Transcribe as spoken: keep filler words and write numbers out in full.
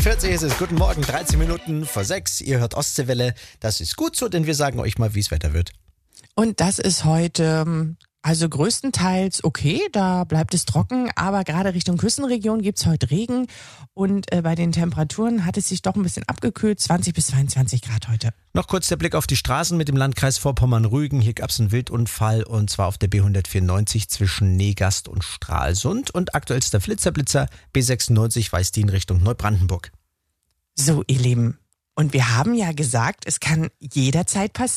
vierzig ist es, guten Morgen, dreizehn Minuten vor sechs. Ihr hört Ostseewelle. Das ist gut so, denn wir sagen euch mal, wie es Wetter wird. Und das ist heute, also größtenteils okay, da bleibt es trocken, aber gerade Richtung Küstenregion gibt's heute Regen und äh, bei den Temperaturen hat es sich doch ein bisschen abgekühlt, zwanzig bis zweiundzwanzig Grad heute. Noch kurz der Blick auf die Straßen mit dem Landkreis Vorpommern-Rügen. Hier gab's einen Wildunfall und zwar auf der B hundertvierundneunzig zwischen Negast und Stralsund. Und aktuellster Flitzerblitzer B sechsundneunzig weist die in Richtung Neubrandenburg. So, ihr Lieben, und wir haben ja gesagt, es kann jederzeit passieren.